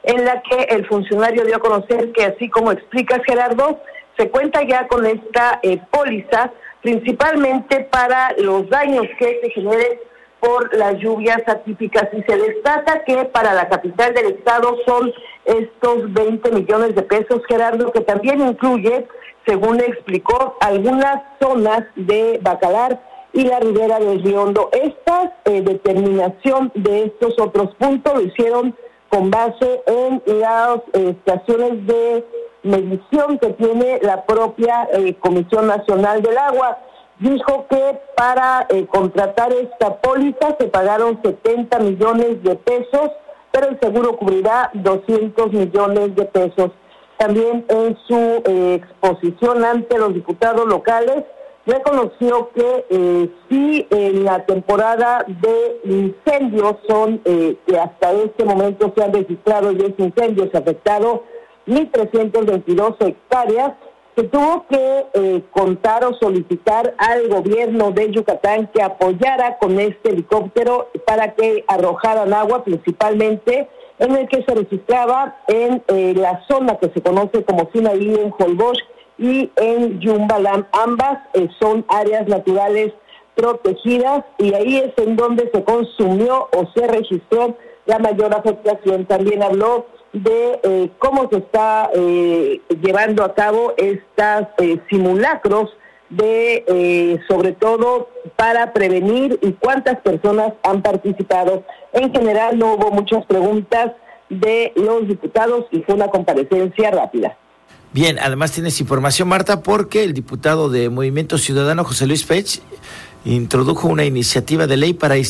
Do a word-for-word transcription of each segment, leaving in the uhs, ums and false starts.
en la que el funcionario dio a conocer que, así como explicas, Gerardo, se cuenta ya con esta eh, póliza, principalmente para los daños que se generen por las lluvias atípicas, y se destaca que para la capital del estado son estos veinte millones de pesos, Gerardo, que también incluye, según explicó, algunas zonas de Bacalar y la ribera del Río Hondo. Esta eh, determinación de estos otros puntos lo hicieron con base en las eh, estaciones de medición que tiene la propia eh, Comisión Nacional del Agua. Dijo que para eh, contratar esta póliza se pagaron setenta millones de pesos, pero el seguro cubrirá doscientos millones de pesos. También en su eh, exposición ante los diputados locales, reconoció que eh, sí, en la temporada de incendios son, eh, que hasta este momento se han registrado diez incendios, afectado mil trescientas veintidós hectáreas, se tuvo que eh, contar o solicitar al gobierno de Yucatán que apoyara con este helicóptero para que arrojaran agua, principalmente en el que se registraba en eh, la zona que se conoce como Sinaí, en Holbox y en Yumbalam. Ambas eh, son áreas naturales protegidas, y ahí es en donde se consumió o se registró la mayor afectación. También habló de eh, cómo se está eh, llevando a cabo estas eh, simulacros de, eh, sobre todo para prevenir, y cuántas personas han participado. En general no hubo muchas preguntas de los diputados y fue una comparecencia rápida. Bien, además tienes información, Marta, porque el diputado de Movimiento Ciudadano, José Luis Pech, introdujo una iniciativa de ley para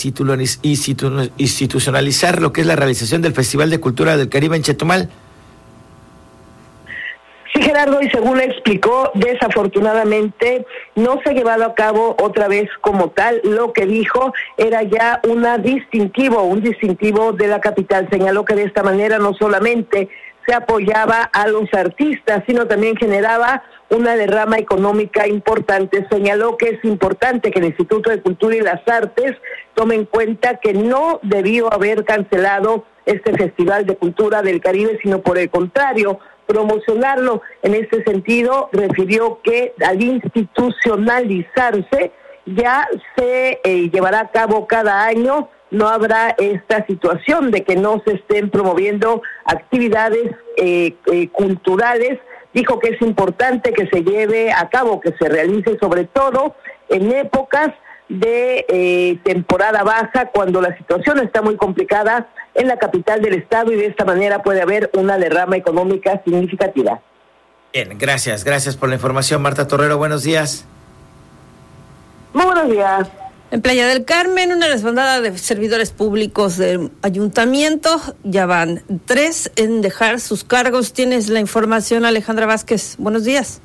institucionalizar lo que es la realización del Festival de Cultura del Caribe en Chetumal. Sí, Gerardo, y según explicó, desafortunadamente no se ha llevado a cabo otra vez como tal. Lo que dijo era ya una distintivo, un distintivo de la capital. Señaló que de esta manera no solamente se apoyaba a los artistas, sino también generaba una derrama económica importante. Señaló que es importante que el Instituto de Cultura y las Artes tome en cuenta que no debió haber cancelado este Festival de Cultura del Caribe, sino por el contrario, promocionarlo. En este sentido, refirió que al institucionalizarse ya se eh, llevará a cabo cada año. No habrá esta situación de que no se estén promoviendo actividades eh, eh, culturales. Dijo que es importante que se lleve a cabo, que se realice sobre todo en épocas de eh, temporada baja, cuando la situación está muy complicada en la capital del estado, y de esta manera puede haber una derrama económica significativa. Bien, gracias, gracias por la información, Marta Torrero, buenos días. Muy buenos días. En Playa del Carmen, una desbandada de servidores públicos del ayuntamiento, ya van tres en dejar sus cargos. Tienes la información, Alejandra Vázquez. Buenos días.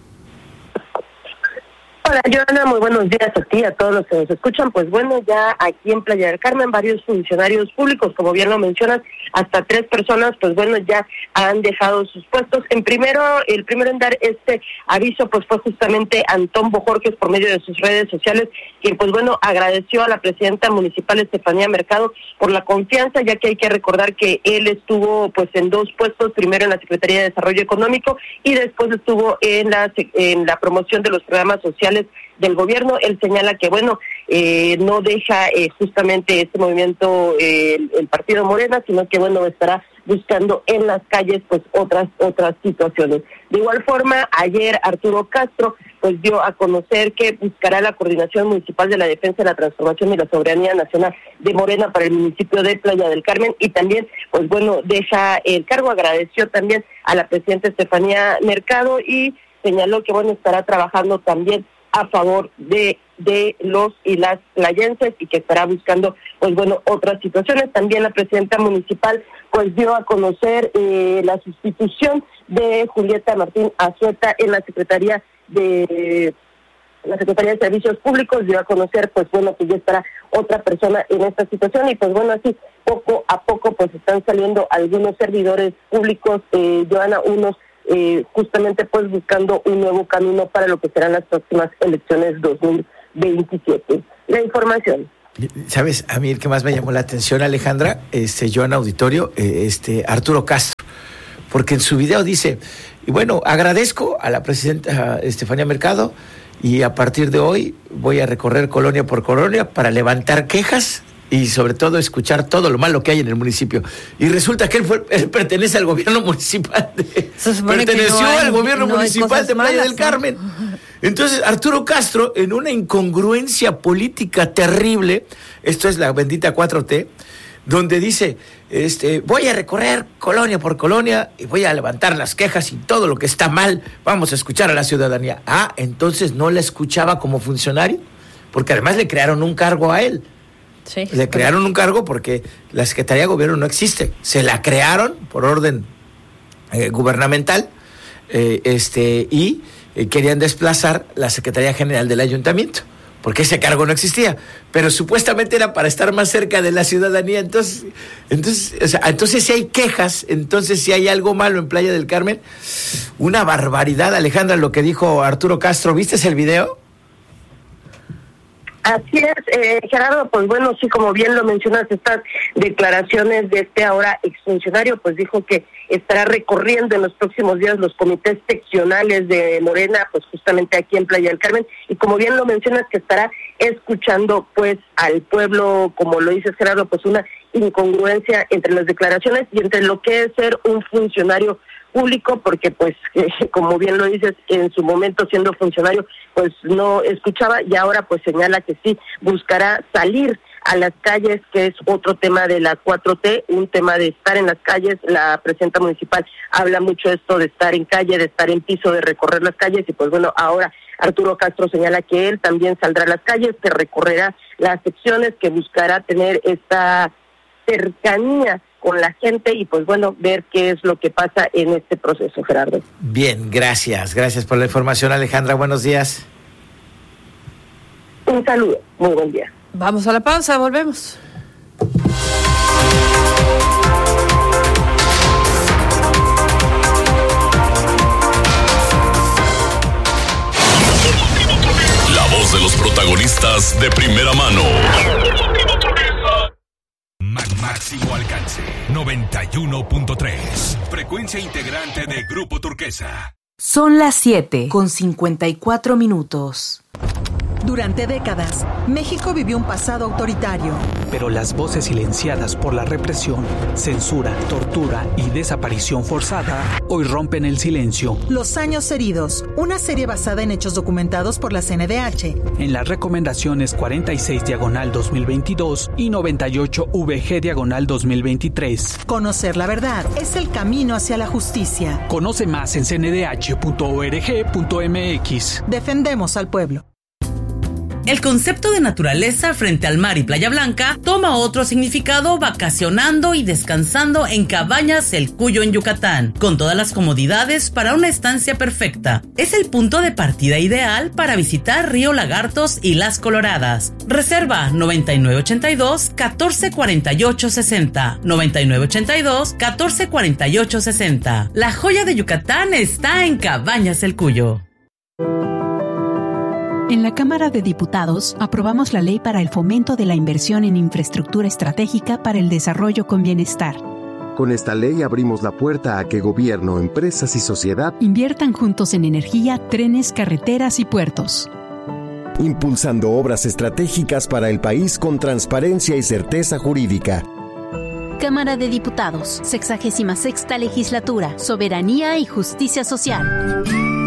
Hola, Joana, muy buenos días a ti, a todos los que nos escuchan. Pues bueno, ya aquí en Playa del Carmen, varios funcionarios públicos, como bien lo mencionas, hasta tres personas, pues bueno, ya han dejado sus puestos. En primero, el primero en dar este aviso, pues fue justamente Antón Bojorges, por medio de sus redes sociales, quien pues bueno, agradeció a la presidenta municipal Estefanía Mercado por la confianza, ya que hay que recordar que él estuvo pues en dos puestos, primero en la Secretaría de Desarrollo Económico y después estuvo en la, en la promoción de los programas sociales del gobierno. Él señala que bueno, eh, no deja eh, justamente este movimiento eh, el, el partido Morena, sino que bueno, estará buscando en las calles pues otras otras situaciones. De igual forma, ayer Arturo Castro pues dio a conocer que buscará la coordinación municipal de la defensa, la transformación y la soberanía nacional de Morena para el municipio de Playa del Carmen, y también pues bueno, deja el cargo. Agradeció también a la presidenta Estefanía Mercado y señaló que bueno, estará trabajando también a favor de de los y las playenses, y que estará buscando pues bueno, otras situaciones. También la presidenta municipal pues dio a conocer eh, la sustitución de Julieta Martín Azueta en la Secretaría de la Secretaría de Servicios Públicos. Dio a conocer pues bueno, que ya estará otra persona en esta situación, y pues bueno, así poco a poco pues están saliendo algunos servidores públicos, eh, Joana, unos Eh, justamente pues buscando un nuevo camino para lo que serán las próximas elecciones dos mil veintisiete. La información. ¿Sabes? A mí el que más me llamó la atención, Alejandra, este, yo en auditorio, eh, este, Arturo Castro. porque en su video dice, y bueno, agradezco a la presidenta Estefanía Mercado y a partir de hoy voy a recorrer colonia por colonia para levantar quejas y sobre todo escuchar todo lo malo que hay en el municipio. Y resulta que él, fue, él pertenece al gobierno municipal, de, perteneció no hay, al gobierno no municipal de Playa malas, del Carmen. ¿No? Entonces Arturo Castro, en una incongruencia política terrible, esto es la bendita cuatro T, donde dice, este, voy a recorrer colonia por colonia y voy a levantar las quejas y todo lo que está mal, vamos a escuchar a la ciudadanía. Ah, entonces no la escuchaba como funcionario, porque además le crearon un cargo a él. Sí, le crearon pero... un cargo porque la Secretaría de Gobierno no existe. Se la crearon por orden eh, gubernamental eh, este, y eh, querían desplazar la Secretaría General del Ayuntamiento, porque ese cargo no existía, pero supuestamente era para estar más cerca de la ciudadanía. Entonces, entonces, o sea, entonces si hay quejas, entonces si hay algo malo en Playa del Carmen, una barbaridad, Alejandra, lo que dijo Arturo Castro. ¿Viste el video? Así es, eh, Gerardo, pues bueno, sí, como bien lo mencionas, estas declaraciones de este ahora exfuncionario, pues dijo que estará recorriendo en los próximos días los comités seccionales de Morena, pues justamente aquí en Playa del Carmen, y como bien lo mencionas, que estará escuchando pues al pueblo, como lo dices, Gerardo, pues una incongruencia entre las declaraciones y entre lo que es ser un funcionario público, porque pues eh, como bien lo dices, en su momento siendo funcionario pues no escuchaba y ahora pues señala que sí buscará salir a las calles, que es otro tema de la cuatro T, un tema de estar en las calles. La presidenta municipal habla mucho de esto de estar en calle, de estar en piso, de recorrer las calles, y pues bueno, ahora Arturo Castro señala que él también saldrá a las calles, que recorrerá las secciones, que buscará tener esta cercanía con la gente y pues bueno, ver qué es lo que pasa en este proceso, Gerardo. Bien, gracias, gracias por la información, Alejandra, buenos días. Un saludo, muy buen día. Vamos a la pausa, volvemos. La voz de los protagonistas de primera mano. Máximo alcance, noventa y uno punto tres. Frecuencia integrante de Grupo Turquesa. Son las siete con cincuenta y cuatro minutos. Durante décadas, México vivió un pasado autoritario. Pero las voces silenciadas por la represión, censura, tortura y desaparición forzada hoy rompen el silencio. Los años heridos, una serie basada en hechos documentados por la C N D H. En las recomendaciones cuarenta y seis diagonal dos mil veintidós y noventa y ocho V G diagonal dos mil veintitrés. Conocer la verdad es el camino hacia la justicia. Conoce más en c n d h punto org punto m x. Defendemos al pueblo. El concepto de naturaleza frente al mar y Playa Blanca toma otro significado vacacionando y descansando en Cabañas El Cuyo en Yucatán, con todas las comodidades para una estancia perfecta. Es el punto de partida ideal para visitar Río Lagartos y Las Coloradas. Reserva noventa y nueve ochenta y dos, catorce cuarenta y ocho sesenta, noventa y nueve ochenta y dos, catorce cuarenta y ocho sesenta. La joya de Yucatán está en Cabañas El Cuyo. En la Cámara de Diputados aprobamos la Ley para el Fomento de la Inversión en Infraestructura Estratégica para el Desarrollo con Bienestar. Con esta ley abrimos la puerta a que gobierno, empresas y sociedad inviertan juntos en energía, trenes, carreteras y puertos, impulsando obras estratégicas para el país con transparencia y certeza jurídica. Cámara de Diputados, sexagésima sexta Legislatura, Soberanía y Justicia Social.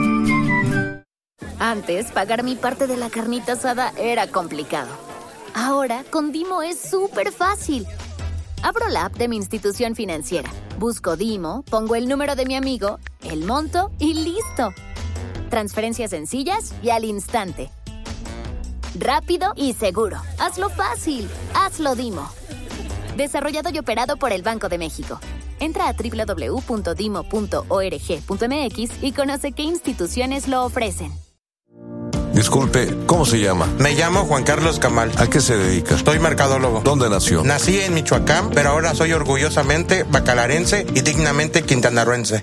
Antes, pagar mi parte de la carnita asada era complicado. Ahora, con Dimo es súper fácil. Abro la app de mi institución financiera, busco Dimo, pongo el número de mi amigo, el monto y listo. Transferencias sencillas y al instante. Rápido y seguro. Hazlo fácil. Hazlo Dimo. Desarrollado y operado por el Banco de México. Entra a doble u doble u doble u punto dimo punto org punto m x y conoce qué instituciones lo ofrecen. Disculpe, ¿cómo se llama? Me llamo Juan Carlos Camal. ¿A qué se dedica? Soy mercadólogo. ¿Dónde nació? Nací en Michoacán, pero ahora soy orgullosamente bacalarense y dignamente quintanarroense.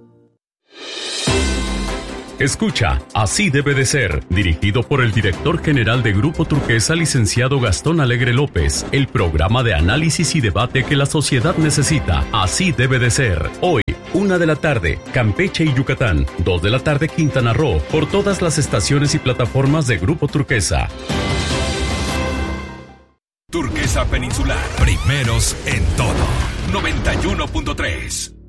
Escucha, Así debe de ser, dirigido por el director general de Grupo Turquesa, licenciado Gastón Alegre López, el programa de análisis y debate que la sociedad necesita. Así debe de ser. Hoy, una de la tarde, Campeche y Yucatán. dos de la tarde, Quintana Roo. Por todas las estaciones y plataformas de Grupo Turquesa. Turquesa Peninsular. Primeros en todo. noventa y uno punto tres.